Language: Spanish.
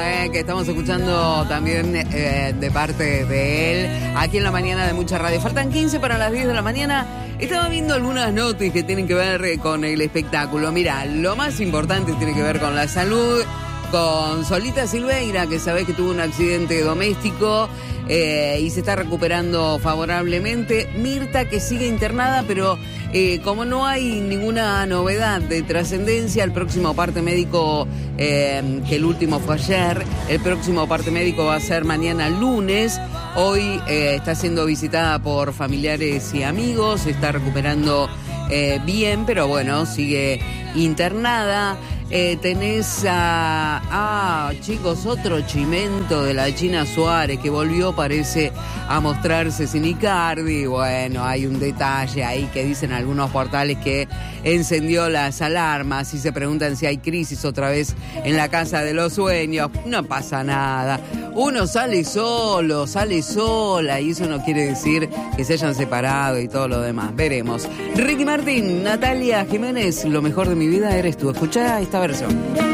Que estamos escuchando también de parte de él, aquí en la mañana de Mucha Radio. Faltan 15 para las 10 de la mañana. Estaba viendo algunas notas que tienen que ver con el espectáculo. Mira, lo más importante tiene que ver con la salud, con Solita Silveira, que sabés que tuvo un accidente doméstico y se está recuperando favorablemente. Mirta, que sigue internada, pero como no hay ninguna novedad de trascendencia, el próximo parte médico, que el último fue ayer, el próximo parte médico va a ser mañana lunes. Hoy está siendo visitada por familiares y amigos, se está recuperando bien, pero bueno, sigue internada. Tenés chicos, otro chimento de la China Suárez que volvió, parece, a mostrarse sin Icardi. Bueno, hay un detalle ahí que dicen algunos portales que encendió las alarmas y se preguntan si hay crisis otra vez en la casa de los sueños. No pasa nada. Uno sale solo, sale sola y eso no quiere decir que se hayan separado y todo lo demás. Veremos. Ricky Martin, Natalia Jiménez, lo mejor de mi vida eres tú. Escuchá esta versión.